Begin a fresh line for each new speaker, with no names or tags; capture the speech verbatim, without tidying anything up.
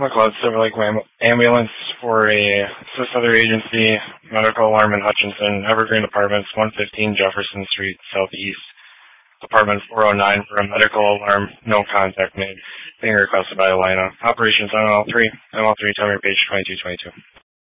McLeod Silver Lake Am- Ambulance for a Swiss Other Agency medical alarm in Hutchinson, Evergreen Apartments, one fifteen Jefferson Street, Southeast, Apartment four oh nine for a medical alarm, no contact made, being requested by Elena. Operations on M L three, M L three, tell me page twenty-two twenty-two.